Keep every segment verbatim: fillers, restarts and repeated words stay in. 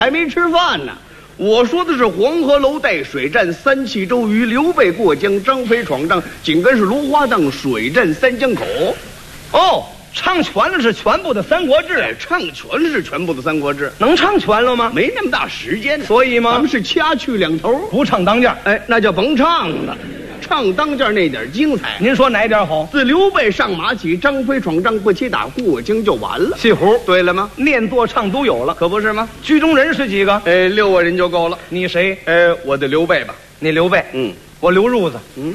还没吃饭呢。我说的是黄河楼带水战，三气周瑜，刘备过江，张飞闯帐，紧跟是芦花荡，水战三江口。 哦，唱全了是全部的《三国志》， 哎，唱全是全部的《三国志》， 能唱全了吗？ 没那么大时间， 所以吗？ 咱们是掐去两头， 不唱当间。 哎，那叫甭唱了。唱当间那点精彩， 您说哪点好？ 自刘备上马起，张飞闯帐不起打过江就完了。 戏胡对了吗？ 念做唱都有了， 可不是吗？ 剧中人是几个？ 哎，六个人就够了。 你谁？ 哎，我的刘备吧。 你刘备。 嗯， 我刘褥子。 嗯，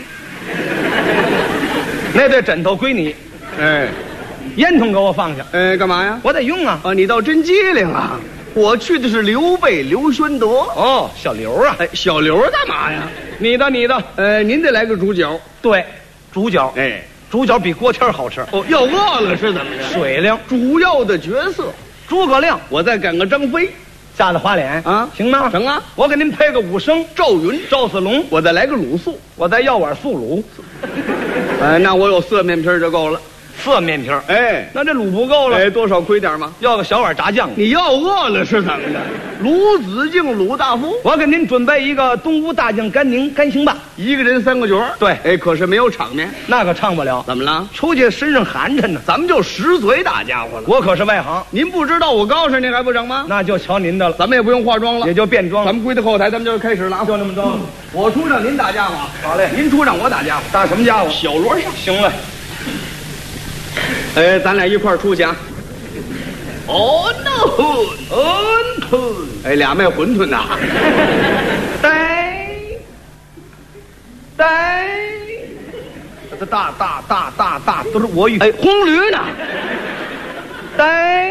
那对枕头归你。 哎， 烟筒给我放下。 哎，干嘛呀？ 我得用啊。 啊，你倒真机灵啊！我去的是刘备刘宣德。 哦，小刘啊。 哎，小刘干嘛呀？ 你的你的。 呃，您得来个主角。 对，主角。 哎， 主角比锅贴好吃。 哦，要饿了是怎么着？ 水灵。 主要的角色， 诸葛亮。 我再赶个张飞， 吓得花脸啊， 行吗？ 成啊！ 我给您配个武生， 赵云、 赵子龙。 我再来个鲁肃， 我再要碗素卤。 哎，那我有色面皮就够了。 色面皮， 哎， 那这卤不够了， 哎，多少亏点吗？ 要个小碗炸酱。 你要饿了是怎么着？鲁子敬、鲁大夫， 我给您准备一个东吴大将甘宁甘兴霸， 一个人三个角。 对， 哎，可是没有场面， 那可唱不了。 怎么了？ 出去身上寒碜呢， 咱们就十嘴大家伙了。 我可是外行， 您不知道我高尚，您还不成吗？ 那就瞧您的了。 咱们也不用化妆了， 也就变装了。 咱们归到后台，咱们就开始了啊！ 就那么着。嗯、 我出让您打家伙， 好嘞。 您出让我打家伙， 打什么家伙？ 小锣上。 行了。 哎，咱俩一块儿出去啊！哦 no， 嗯吞， 哎，俩卖馄饨的， 呆呆，这大大大大大都是我语。 哎，红驴呢？ 呆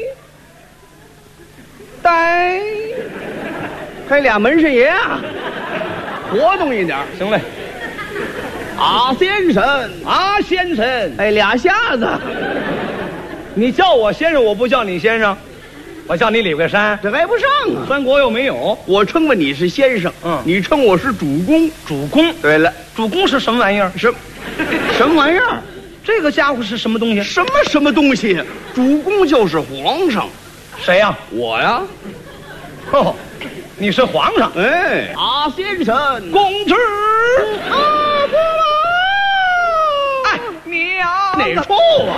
呆， 还俩门神爷啊！活动一点， 行嘞。 啊，先生， 啊，先生， 哎，俩瞎子， 你叫我先生，我不叫你先生，我叫你李桂山， 这挨不上啊。 三国又没有， 我称呼你是先生， 嗯， 你称我是主公， 主公。 对了， 主公是什么玩意儿？ 什什么玩意儿？ 这个家伙是什么东西？ 什么什么东西？主公就是皇上。 谁呀？ 我呀。 哦，你是皇上。 哎，啊，先生， 公子。 啊，不了。 哎，娘哪处啊？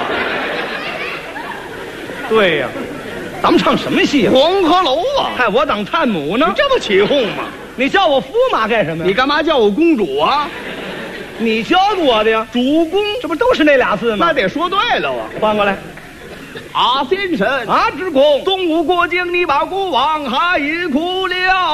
对呀，咱们唱什么戏啊？ 黄鹤楼啊！ 害我当探母呢？ 你这不起哄吗？ 你叫我驸马干什么呀？ 你干嘛叫我公主啊？ 你教的我的呀，主公，这不都是那俩字吗？ 那得说对了啊！ 换过来。 啊，先生， 啊，主公， 东吴过境，你把国王还已哭了。